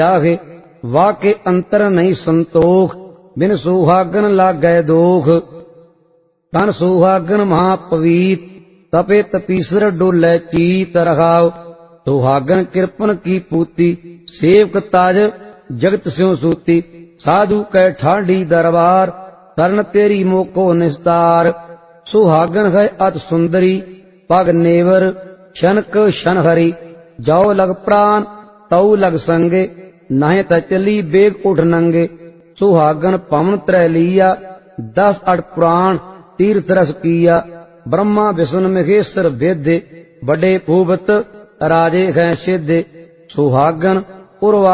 आगे वाके अंतर नहीं संतोख बिन सुहागन लागै दोख। तन सुहागन महापवीत तपे तपीसर डोलै चीत रखाव। सुहागन कृपन की पूती सेवक ताज जगत स्यों सूती। साधु कै ठाडी दरबार तरण तेरी मोको निस्तार। सुहागन है अत सुंदरी पग नेवर शनक शन हरी। जाओ लग प्राण तऊ लग संगे नाहे त चली बेग उठ नंगे। सुहागन पवन त्रय लिया 10 अठ पुराण तीर्थ रस किया। ब्रह्मा विष्णु महेश्वर वेद्य बड़े भूपत राजे हैं सिद्ध। सुहागन उर्वा